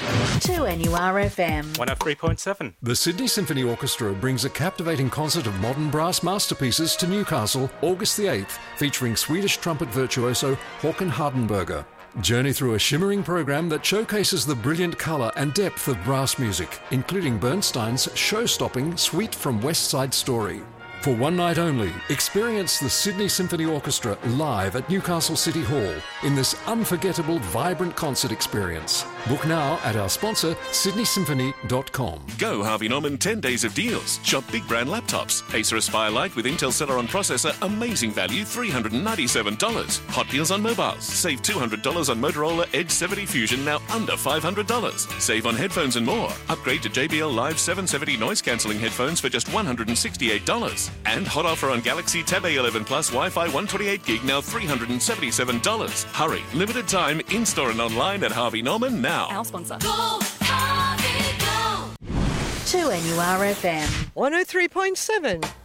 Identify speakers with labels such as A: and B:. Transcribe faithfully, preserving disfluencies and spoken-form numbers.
A: two N U R F M.
B: one oh three point seven.
C: The Sydney Symphony Orchestra brings a captivating concert of modern brass masterpieces to Newcastle, August the eighth, featuring Swedish trumpet virtuoso Håkan Hardenberger. Journey through a shimmering program that showcases the brilliant colour and depth of brass music, including Bernstein's show-stopping Suite from West Side Story. For one night only, experience the Sydney Symphony Orchestra live at Newcastle City Hall in this unforgettable, vibrant concert experience. Book now at our sponsor, sydney symphony dot com.
D: Go Harvey Norman ten days of deals. Shop big brand laptops. Acer Aspire Lite with Intel Celeron processor, amazing value, three hundred ninety-seven dollars. Hot deals on mobiles. Save two hundred dollars on Motorola Edge seventy Fusion, now under five hundred dollars. Save on headphones and more. Upgrade to J B L Live seven seventy noise cancelling headphones for just one hundred sixty-eight dollars. And hot offer on Galaxy Tab A eleven Plus Wi-Fi one twenty-eight gig, now three hundred seventy-seven dollars. Hurry, limited time, in-store and online at Harvey Norman now.
E: Our sponsor.
A: two N U R F M.
F: one oh three point seven.